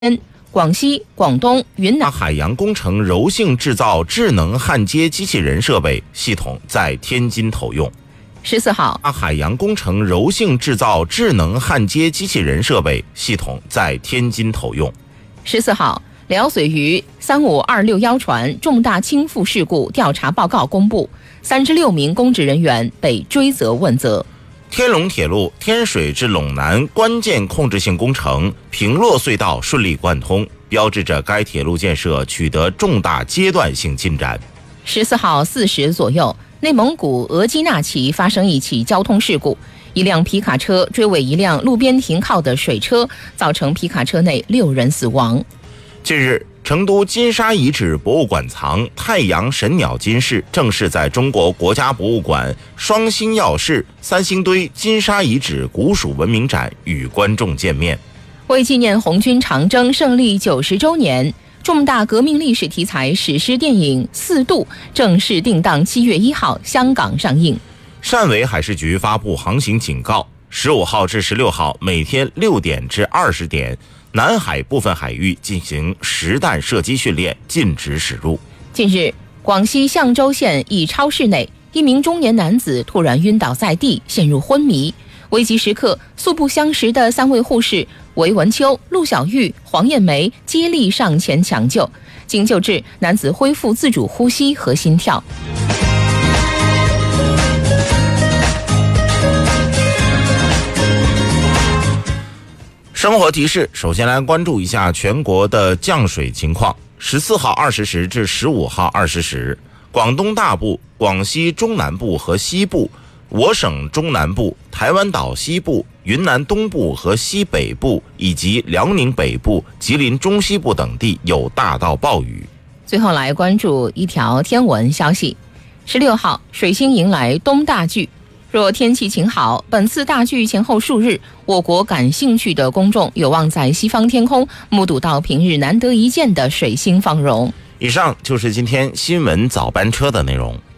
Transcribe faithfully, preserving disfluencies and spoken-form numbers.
广西、广东、云南海洋工程柔性制造智能焊接机器人设备系统在天津投用。 十四号， 海洋工程柔性制造智能焊接机器人设备系统在天津投用。 十四号，辽绥渝三五二六幺船重大倾覆事故调查报告公布，三十六名公职人员被追责问责。 天龙铁路天水至陇南关键控制性工程平洛隧道顺利贯通，标志着该铁路建设取得重大阶段性进展。 十四号四时左右，内蒙古额济纳旗发生一起交通事故，一辆皮卡车追尾一辆路边停靠的水车，造成皮卡车内六人死亡。 近日，成都金沙遗址博物馆藏太阳神鸟金饰正式在中国国家博物馆双星耀室三星堆金沙遗址古蜀文明展与观众见面。 为纪念红军长征胜利九十周年，重大革命历史题材史诗电影《四渡》正式定档七月一号香港上映。 汕尾海事局发布航行警告，十五号至十六号每天六点至二十点，南海部分海域进行实弹射击训练，禁止驶入。 近日，广西象州县一超市内，一名中年男子突然晕倒在地，陷入昏迷。危急时刻，素不相识的三位护士韦文秋、陆小玉、黄艳梅接力上前抢救，经救治，男子恢复自主呼吸和心跳。 生活提示，首先来关注一下全国的降水情况。十四号二十时至十五号二十时，广东大部、广西中南部和西部、我省中南部、台湾岛西部、云南东部和西北部以及辽宁北部、吉林中西部等地有大到暴雨。 最后来关注一条天文消息。十六号，水星迎来东大距。若天气晴好，本次大距前后数日，我国感兴趣的公众有望在西方天空目睹到平日难得一见的水星放绒。 以上就是今天新闻早班车的内容。